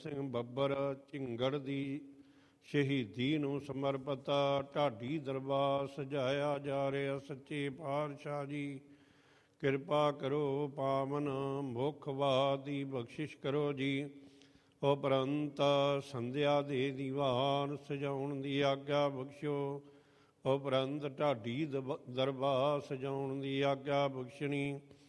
ਸਿੰਘ ਬੱਬਰ ਝਿੰਗੜ ਦੀ ਸ਼ਹੀਦੀ ਨੂੰ ਸਮਰਪਿਤ ਢਾਡੀ ਦਰਬਾਰ ਸਜਾਇਆ ਜਾ ਰਿਹਾ। ਸੱਚੇ ਪਾਤਸ਼ਾਹ ਜੀ ਕਿਰਪਾ ਕਰੋ, ਪਾਵਨ ਮੁਖਵਾਦ ਦੀ ਬਖਸ਼ਿਸ਼ ਕਰੋ ਜੀ। ਉਪਰੰਤ ਸੰਧਿਆ ਦੇ ਦੀਵਾਨ ਸਜਾਉਣ ਦੀ ਆਗਿਆ ਬਖਸ਼ੋ। ਉਪਰੰਤ ਢਾਡੀ ਦਰਬਾਰ ਸਜਾਉਣ ਦੀ ਆਗਿਆ ਬਖਸ਼ਣੀ।